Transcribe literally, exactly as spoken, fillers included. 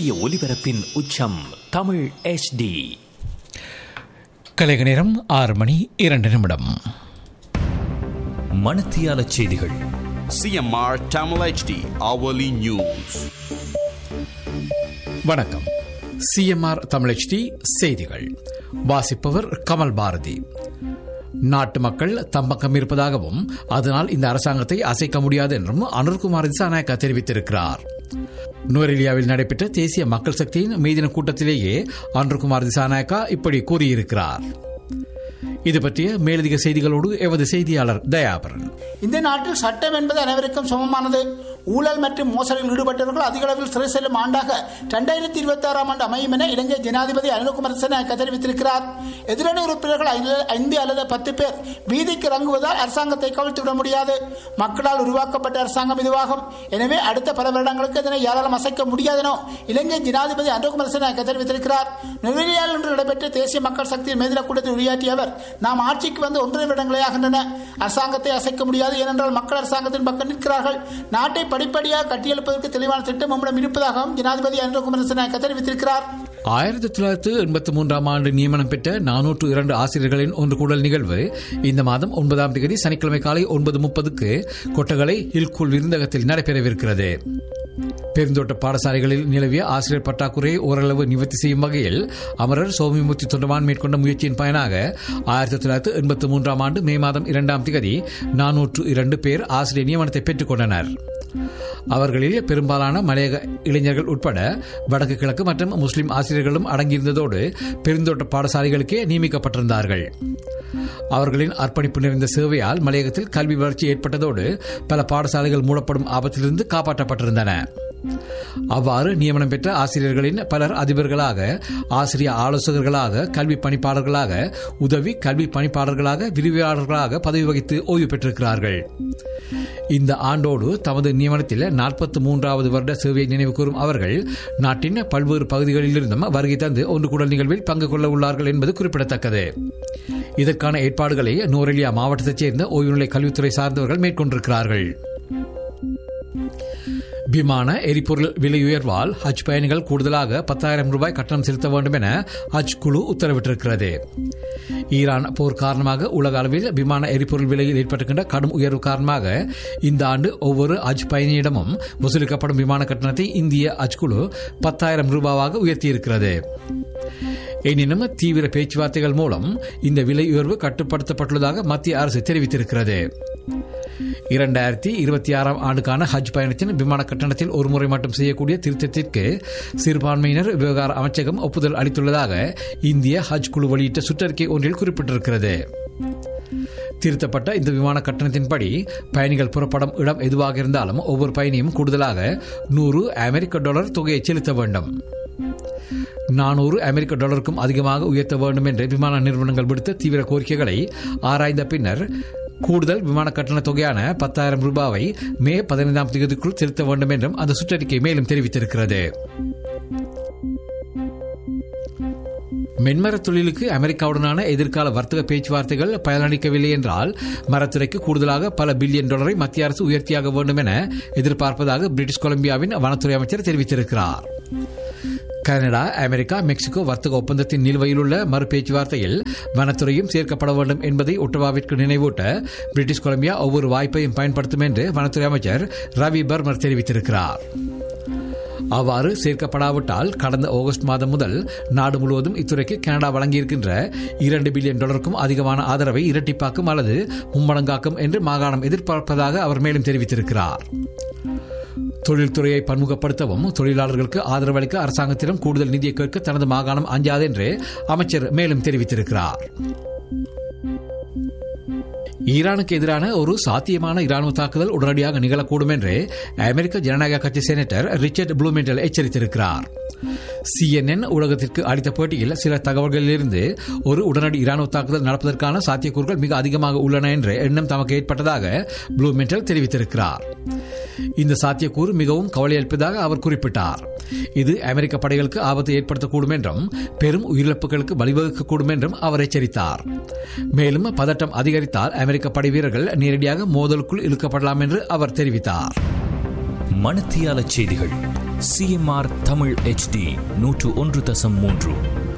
சூரிய ஒளிபரப்பின் உச்சம் Tamil H D. கலைக நேரம் ஆறு மணி இரண்டு நிமிடம். மணத்தியால செய்திகள். C M R Tamil H D hourly news. வணக்கம். C M R Tamil H D செய்திகள் வாசிப்பவர் கமல் பாரதி. நாட்டு மக்கள் தம்பக்கம் இருப்பதாகவும் அதனால் இந்த அரசாங்கத்தை அசைக்க முடியாது என்றும் அனுர்குமார் திசாநாயக்கா தெரிவித்திருக்கிறார். நுவரெலியாவில் நடைபெற்ற தேசிய மக்கள் சக்தியின் மீதின கூட்டத்திலேயே அனுர்குமார் திசாநாயக்கா இப்படி கூறியிருக்கிறார். இது பற்றிய மேலதிக செய்திகளோடு எமது செய்தியாளர் தயாபரன். இந்த நாட்டில் சட்டம் என்பது அனைவருக்கும் சமமானது. ஊழல் மற்றும் மோசடியில் ஈடுபட்டவர்கள் அதிக அளவில் சிறை செல்லும் ஆண்டாக இரண்டாயிரத்தி இருபத்தி ஆறாம் ஆண்டு அமையும் என இலங்கை ஜனாதிபதி அனுர்குமார் திசாநாயக்கா தெரிவித்திருக்கிறார். எதிரணி உறுப்பினர்கள் ஐந்து அல்லது பத்து பேர் வீதிக்கு இறங்குவதால் அரசாங்கத்தை கவிழ்த்துவிட முடியாது. மக்களால் உருவாக்கப்பட்ட அரசாங்கம் இதுவாகும். எனவே அடுத்த பல வருடங்களுக்கு இதனை யாராலும் அசைக்க முடியாதெனோ இலங்கை ஜனாதிபதி அனுர்குமார் திசாநாயக்கா தெரிவித்திருக்கிறார். நுவரெலியாவில் இன்று நடைபெற்ற தேசிய மக்கள் சக்தியின் மேதின கூட்டத்தில் உரையாற்றிய அவர், நாம் ஆட்சிக்கு வந்து ஒன்றரை வருடங்களே ஆகின்றன. அரசாங்கத்தை அசைக்க முடியாது. ஏனென்றால் மக்கள் அரசாங்கத்தின் பக்கம் நிற்கிறார்கள். நாட்டை படிப்படியாக கட்டியெழுப்பதற்கு தெளிவான திட்டம் நம்மிடம் இருப்பதாகவும் ஜனாதிபதி அனுர்குமார் திசாநாயக்கா தெரிவித்திருக்கிறார். ஆயிரத்தி தொள்ளாயிரத்தி எண்பத்தி மூன்றாம் ஆண்டு நியமனம் பெற்ற நானூற்று இரண்டு ஆசிரியர்களின் ஒன்று கூடல் நிகழ்வு இந்த மாதம் ஒன்பதாம் தேதி சனிக்கிழமை காலை ஒன்பது முப்பதுக்கு கொட்டகலை ஹில்கூல் விருந்தகத்தில் நடைபெறவிருக்கிறது. பெருந்தோட்ட பாடசாலைகளில் நிலவிய ஆசிரியர் பற்றாக்குறையை ஓரளவு நிவர்த்தி செய்யும் வகையில் அமரர் சௌமியமூர்த்தி தொண்டமான் மேற்கொண்ட முயற்சியின் பயனாக ஆயிரத்தி தொள்ளாயிரத்தி எண்பத்தி மூன்றாம் ஆண்டு மே மாதம் இரண்டாம் தேதி நானூற்று இரண்டு பேர் ஆசிரியர் நியமனத்தை பெற்றுக் கொண்டனர். அவர்களில் பெரும்பாலான மலையக இளைஞர்கள் உட்பட வடக்கு கிழக்கு மற்றும் முஸ்லிம் ஆசிரியர்களும் அடங்கியிருந்ததோடு பெருந்தோட்ட பாடசாலைகளுக்கே நியமிக்கப்பட்டிருந்தார்கள். அவர்களின் அர்ப்பணிப்பு நிறைந்த சேவையால் மலையகத்தில் கல்வி வளர்ச்சி ஏற்பட்டதோடு பல பாடசாலைகள் மூடப்படும் ஆபத்திலிருந்து காப்பாற்றப்பட்டிருந்தன. அவ்வாறு நியமனம் பெற்ற ஆசிரியர்களின் பலர் அதிபர்களாக, ஆசிரியர் ஆலோசகர்களாக, கல்வி பணிப்பாளர்களாக, உதவி கல்வி பணிப்பாளர்களாக, விரிவாளர்களாக பதவி வகித்து ஓய்வு பெற்றிருக்கிறார்கள். இந்த ஆண்டோடு தமது நியமனத்தில் நாற்பத்தி மூன்றாவது வருட சேவையை நினைவு கூறும் அவர்கள் நாட்டின் பல்வேறு பகுதிகளிலிருந்தும் வருகை தந்து ஒன்று கூடல் நிகழ்வில் பங்கு கொள்ள உள்ளார்கள் என்பது குறிப்பிடத்தக்கது. இதற்கான ஏற்பாடுகளை நுவரெலியா மாவட்டத்தைச் சேர்ந்த ஓய்வுநிலை கல்வித்துறை சார்ந்தவர்கள் மேற்கொண்டிருக்கிறார்கள். விமான எரிபொருள் விலை உயர்வால் ஹஜ் பயணிகள் கூடுதலாக பத்தாயிரம் ரூபாய் கட்டணம் செலுத்த வேண்டும் என ஹஜ் குழு உத்தரவிட்டிருக்கிறது. ஈரான் போர் காரணமாக உலக அளவில் விமான எரிபொருள் விலையில் ஏற்பட்டுகின்ற கடும் உயர்வு காரணமாக இந்த ஆண்டு ஒவ்வொரு ஹஜ் பயணியிடமும் வசூலிக்கப்படும் விமான கட்டணத்தை இந்திய ஹஜ் குழு பத்தாயிரம் ரூபாவாக உயர்த்தியிருக்கிறது. எனினும் தீவிர பேச்சுவார்த்தைகள் மூலம் இந்த விலை உயர்வு கட்டுப்படுத்தப்பட்டுள்ளதாக மத்திய அரசு தெரிவித்திருக்கிறது. இரண்டாயிரத்தி இருபத்தி ஆறாம் ஆண்டுக்கான ஹஜ் பயணத்தின் விமான கட்டணத்தில் ஒருமுறை மட்டும் செய்யக்கூடிய திருத்தத்திற்கு சிறுபான்மையினர் விவகார அமைச்சகம் ஒப்புதல் அளித்துள்ளதாக இந்திய ஹஜ் குழு வெளியிட்ட சுற்றறிக்கை ஒன்றில் குறிப்பிட்டிருக்கிறது. திருத்தப்பட்ட இந்த விமான கட்டணத்தின்படி பயணிகள் புறப்படும் இடம் எதுவாக இருந்தாலும் ஒவ்வொரு பயணியும் கூடுதலாக நூறு அமெரிக்க டாலர் தொகையை செலுத்த வேண்டும். நானூறு அமெரிக்க டாலருக்கும் அதிகமாக உயர்த்த வேண்டும் என்று விமான நிறுவனங்கள் விடுத்த தீவிர கோரிக்கைகளை ஆராய்ந்த பின்னர் கூடுதல் விமான கட்டண தொகையான பத்தாயிரம் ரூபாவை மே பதினைந்தாம் தேதிக்குள் செலுத்த வேண்டும் என்றும் அந்த சுற்றறிக்கை மேலும் தெரிவித்திருக்கிறது. மென்மர தொழிலுக்கு அமெரிக்காவுடனான எதிர்கால வர்த்தக பேச்சுவார்த்தைகள் பயனளிக்கவில்லை என்றால் மரத்துறைக்கு கூடுதலாக பல பில்லியன் டாலரை மத்திய அரசு உயர்த்தியாக வேண்டும் என எதிர்பார்ப்பதாக பிரிட்டிஷ் கொலம்பியாவின் வனத்துறை அமைச்சர் தெரிவித்திருக்கிறார். கனடா, அமெரிக்கா, மெக்சிகோ வர்த்தக ஒப்பந்தத்தின் நிலுவையில் உள்ள மறு பேச்சுவார்த்தையில் வனத்துறையும் சேர்க்கப்பட வேண்டும் என்பதை ஒட்டவாவிற்கு நினைவூட்ட பிரிட்டிஷ் கொலம்பியா ஒவ்வொரு வாய்ப்பையும் பயன்படுத்தும் என்று வனத்துறை அமைச்சர் ரவி பர்மர் தெரிவித்திருக்கிறார். அவ்வாறு சேர்க்கப்படாவிட்டால் கடந்த ஆகஸ்ட் மாதம் முதல் நாடு முழுவதும் இத்துறைக்கு கனடா வழங்கியிருக்கின்ற இரண்டு பில்லியன் டாலருக்கும் அதிகமான ஆதரவை இரட்டிப்பாக்கும் அல்லது மும்மடங்காக்கும் என்று மாகாணம் எதிர்பார்ப்பதாக அவர் மேலும் தெரிவித்திருக்கிறார். தொழில்துறையை பன்முகப்படுத்தவும் தொழிலாளர்களுக்கு ஆதரவு அளிக்க அரசாங்கத்திடம் கூடுதல் நிதியை கேட்க தனது மாகாணம் அஞ்சாது என்று அமைச்சர் மேலும் தெரிவித்திருக்கிறார். ஈரானுக்கு எதிரான ஒரு சாத்தியமான இராணுவ தாக்குதல் உடனடியாக நிகழக்கூடும் என்று அமெரிக்க ஜனநாயக கட்சி செனட்டர் ரிச்சர்ட் ப்ளூமெண்டல் எச்சரித்திருக்கிறார். சிஎன்என் ஊடகத்திற்கு அளித்த பேட்டியில் சில தகவல்களிலிருந்து ஒரு உடனடி இராணுவ தாக்குதல் நடப்பதற்கான சாத்தியக்கூறுகள் மிக அதிகமாக உள்ளன என்ற எண்ணம் தமக்கு ஏற்பட்டதாக ப்ளூமெண்டல் தெரிவித்திருக்கிறார். இந்த சாத்தியக்கூறு மிகவும் கவலையளிப்பதாக அவர் குறிப்பிட்டார். இது அமெரிக்க படைகளுக்கு ஆபத்தை ஏற்படுத்தக்கூடும் என்றும் பெரும் உயிரிழப்புகளுக்கு வழிவகுக்கக்கூடும் என்றும் அவர் எச்சரித்தார். மேலும் பதட்டம் அதிகரித்தால் அமெரிக்க படை வீரர்கள் நேரடியாக மோதலுக்குள் இழுக்கப்படலாம் என்று அவர் தெரிவித்தார். மணத்தியால செய்திகள். சிஎம்ஆர் தமிழ் எச்டி நூற்று ஒன்று தசம் மூன்று.